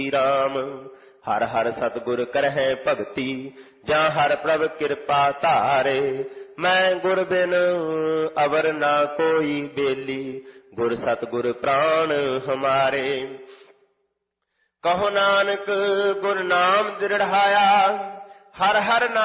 ਰਾਮ। ਹਰ ਹਰ ਸਤਿਗੁਰ ਕਰਹਿ ਭਗਤੀ, ਜਾਂ ਹਰ ਪ੍ਰਭ ਕਿਰਪਾ ਧਾਰੇ। ਮੈਂ ਗੁਰ ਬਿਨ ਅਵਰ ਨਾ ਕੋਈ ਬੇਲੀ, ਗੁਰ ਸਤਿਗੁਰ ਪ੍ਰਾਣ ਹਮਾਰੇ। ਕਹੋ ਨਾਨਕ ਗੁਰ ਨਾਮ ਦ੍ਰਿੜਾਇਆ, ਹਰ ਹਰ ਨਾਮ